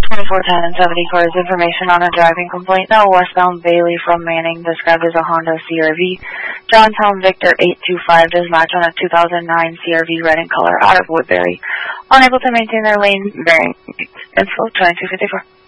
2410 and 70 cars. Information on a driving complaint. Now westbound Bailey from Manning, described as a Honda CRV. Johnstown Victor 825 does match on a 2009 CRV red in color out of Woodbury. Unable to maintain their lane bearing. Info 2254.